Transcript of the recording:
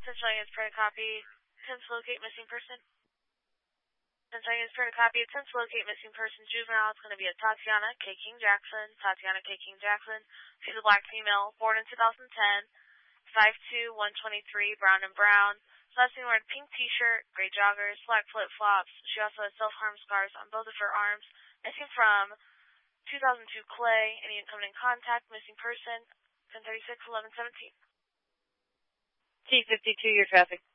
Central Units per copy. 10 to locate missing person. Central Units per copy. 10 to locate missing person. Juvenile. It's going to be a Tatiana K. King Jackson. Tatiana K. King Jackson. She's a black female, born in 2010. 5'2", 123, brown and brown. Last name wearing pink t-shirt, gray joggers, black flip-flops. She also has self-harm scars on both of her arms. Missing from 2002 Clay. Any incoming contact, missing person, 1036-1117. T52, your traffic.